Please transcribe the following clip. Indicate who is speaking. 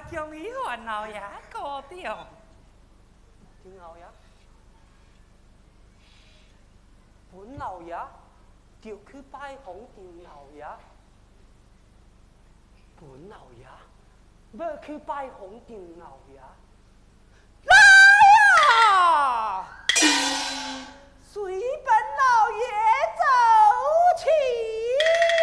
Speaker 1: 将伊烦恼也过掉。
Speaker 2: 丁老爷，本老爷就去拜访丁老爷。本老爷要去拜访丁老爷，